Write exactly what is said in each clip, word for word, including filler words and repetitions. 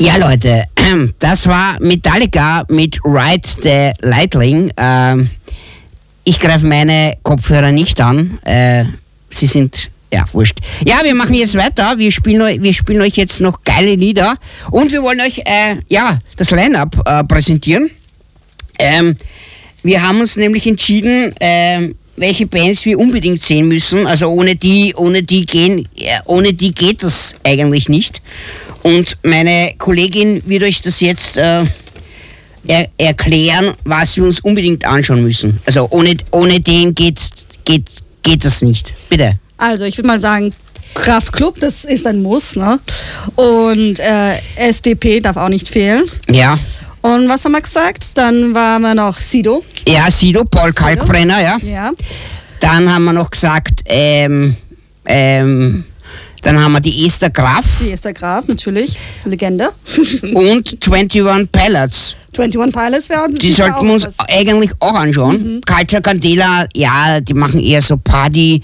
Ja, Leute, das war Metallica mit Ride the Lightning. Ähm, ich greife meine Kopfhörer nicht an. Äh, sie sind, ja, wurscht. Ja, wir machen jetzt weiter. Wir spielen, eu- wir spielen euch jetzt noch geile Lieder. Und wir wollen euch, äh, ja, das Line-Up äh, präsentieren. Ähm, wir haben uns nämlich entschieden, ähm, welche Bands wir unbedingt sehen müssen. Also ohne die, ohne die gehen, äh, ohne die geht das eigentlich nicht. Und meine Kollegin wird euch das jetzt äh, er, erklären, was wir uns unbedingt anschauen müssen. Also ohne, ohne den geht, geht, geht das nicht. Bitte. Also ich würde mal sagen, Kraftklub, das ist ein Muss, ne? Und äh, S D P darf auch nicht fehlen. Ja. Und was haben wir gesagt? Dann waren wir noch Sido. Ja, Sido, Paul Kalkbrenner, ja. Ja. Dann haben wir noch gesagt, ähm, ähm, dann haben wir die Esther Graf Die Esther Graf, natürlich. Legende. und einundzwanzig Pilots. einundzwanzig Pilots wäre uns Die sicher sollten auch wir uns was. eigentlich auch anschauen. Mhm. Culture Candela, ja, die machen eher so Party.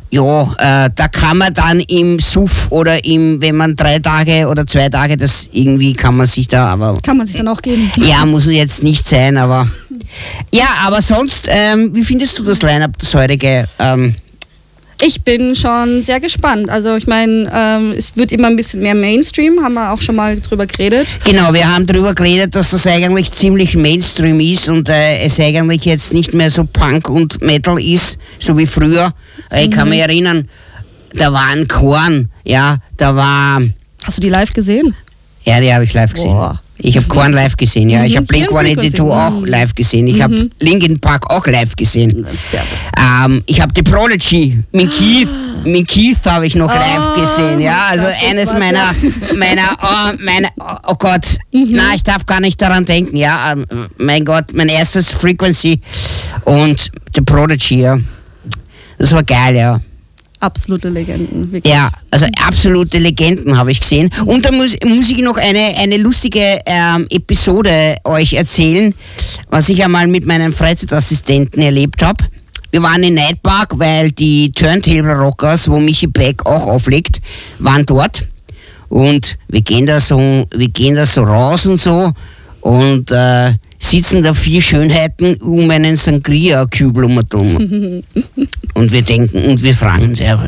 Ja, äh, da kann man dann im Suff oder im, wenn man drei Tage oder zwei Tage, das irgendwie kann man sich da, aber Kann man sich dann auch geben. ja, muss jetzt nicht sein, aber ja, aber sonst, ähm, wie findest du das Line-Up, das heutige? Ähm, Ich bin schon sehr gespannt. Also ich meine, ähm, es wird immer ein bisschen mehr Mainstream, haben wir auch schon mal drüber geredet. Genau, wir haben darüber geredet, dass das eigentlich ziemlich Mainstream ist und äh, es eigentlich jetzt nicht mehr so Punk und Metal ist, so wie früher. Äh, ich kann mich erinnern, da war ein Korn, ja, da war, Hast du die live gesehen? ja, die habe ich live gesehen. Boah. Ich habe Korn live gesehen, ja. Ich Mhm. habe Blink Ihren einundachtzig Frequency. auch Mhm. live gesehen. Ich habe Linkin Park auch live gesehen. Servus. Ähm, ich habe The Prodigy, mit Keith, mit Keith habe ich noch live Oh, gesehen, ja. Also das ist eines was, meiner, ja. meiner, oh, meine, oh, oh Gott, na, ich darf gar nicht daran denken, ja. Ähm, mein Gott, mein erstes Frequency und The Prodigy, ja. Das war geil, ja. Absolute Legenden. Wirklich. Ja, also absolute Legenden habe ich gesehen. Und da muss, muss ich noch eine, eine lustige ähm, Episode euch erzählen, was ich einmal mit meinen Freizeitassistenten erlebt habe. Wir waren in Night Park, weil die Turntable Rockers, wo Michi Beck auch auflegt, waren dort. Und wir gehen da so, wir gehen da so raus und so und äh, sitzen da vier Schönheiten um einen Sangria-Kübel um und um. Und wir denken, und wir fragen uns, ja,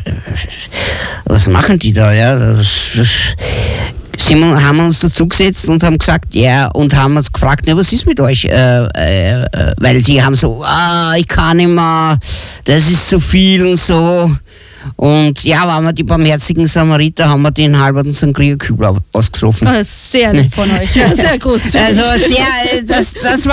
was machen die da? Ja, das, das, sind wir, haben wir uns dazugesetzt und haben gesagt, ja, und haben uns gefragt, ja, was ist mit euch? Äh, äh, äh, weil sie haben so, ah, ich kann nicht mehr, das ist zu viel und so. Und ja, waren wir die barmherzigen Samariter, haben wir den halben Sangria-Kübel ausgesoffen. Das ist sehr lieb von euch. Ja, sehr groß. Also sehr, das, das war